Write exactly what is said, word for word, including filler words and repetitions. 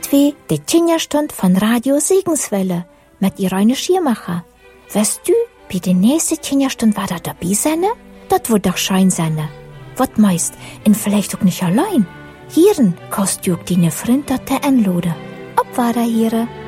wie de Tschinja-Stund von Radio Segenswelle met Irene Schiermacher. Weißt du, wie de nächste Tschinja-Stund wieder dabei sein? Das wird doch schön sein. Was meist, und vielleicht auch nicht allein. Hieren kannst du auch deine Freunde einladen. Ab weiter, Hieren.